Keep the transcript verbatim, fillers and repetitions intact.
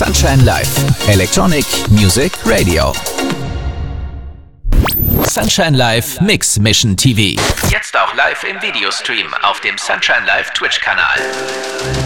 Sunshine Live. Electronic Music Radio. Sunshine Live Mix Mission T V. Jetzt auch live im Videostream auf dem Sunshine Live Twitch-Kanal.